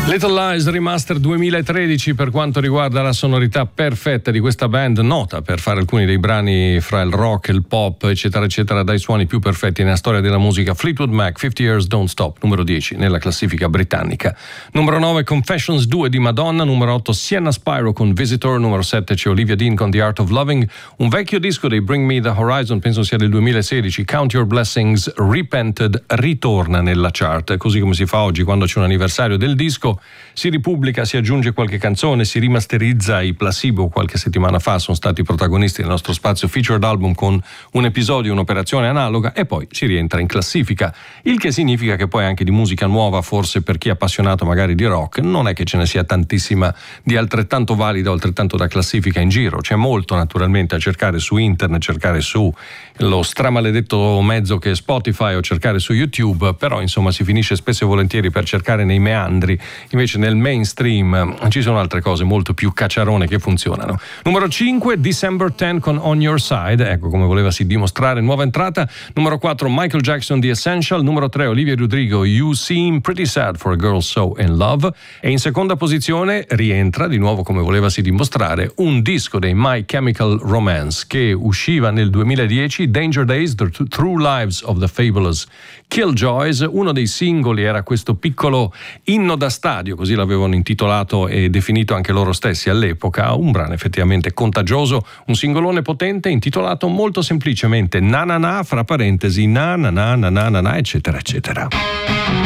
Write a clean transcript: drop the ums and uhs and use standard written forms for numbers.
Little Lies Remaster 2013 per quanto riguarda la sonorità perfetta di questa band, nota per fare alcuni dei brani fra il rock, il pop, eccetera eccetera, dai suoni più perfetti nella storia della musica. Fleetwood Mac, 50 Years Don't Stop, numero 10 nella classifica britannica. Numero 9 Confessions 2 di Madonna, numero 8 Sienna Spyro con Visitor, numero 7 c'è Olivia Dean con The Art of Loving, un vecchio disco dei Bring Me the Horizon, penso sia del 2016, Count Your Blessings, Repented, ritorna nella chart, così come si fa oggi quando c'è un anniversario del disco. Si ripubblica, si aggiunge qualche canzone, si rimasterizza. I Placebo qualche settimana fa sono stati protagonisti del nostro spazio featured album con un episodio, un'operazione analoga, e poi si rientra in classifica, il che significa che poi anche di musica nuova, forse per chi è appassionato magari di rock, non è che ce ne sia tantissima di altrettanto valida o altrettanto da classifica in giro. C'è molto naturalmente a cercare su internet, cercare su lo stramaledetto mezzo che è Spotify o cercare su YouTube, però insomma si finisce spesso e volentieri per cercare nei meandri. Invece nel mainstream ci sono altre cose molto più cacciarone che funzionano. Numero 5 December 10 con On Your Side, ecco come volevasi dimostrare, nuova entrata. Numero 4 Michael Jackson The Essential, numero 3 Olivia Rodrigo You Seem Pretty Sad for a Girl So in Love, e in seconda posizione rientra di nuovo come volevasi dimostrare un disco dei My Chemical Romance che usciva nel 2010, Danger Days, The True Lives of the Fabulous Killjoys. Uno dei singoli era questo piccolo inno da stadio, così l'avevano intitolato e definito anche loro stessi all'epoca, un brano effettivamente contagioso, un singolone potente intitolato molto semplicemente Na Na Na, fra parentesi na na na na na na, eccetera eccetera.